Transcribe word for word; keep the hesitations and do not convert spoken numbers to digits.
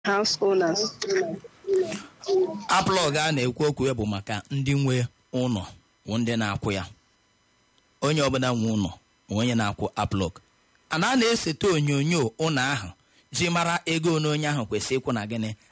house owners. Aplọg a na-ekwu okwu ya bụ maka ndị nwe ụlọ bụ ndị na-akwụ ya. Onye ọbụla nwe ụlọ onye na-akwụ aplọg. Ana a na-esete onyonyo ụlọ ahụ ji mara ego na onye ahụ kwesịrị ịkwụ na gịnị